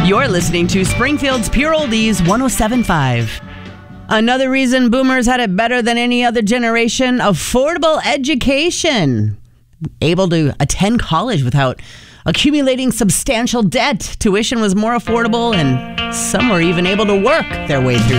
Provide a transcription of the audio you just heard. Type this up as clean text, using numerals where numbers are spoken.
You're listening to Springfield's Pure Oldies 107.5. Another reason boomers had it better than any other generation, affordable education. Able to attend college without accumulating substantial debt. Tuition was more affordable, and some were even able to work their way through